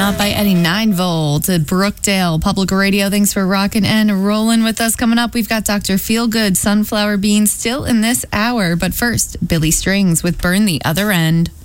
Not by Eddie. 9 Volt at Brookdale Public Radio. Thanks for rocking and rolling with us. Coming up, we've got Dr. Feelgood, Sunflower Beans still in this hour. But first, Billy Strings with Burn the Other End.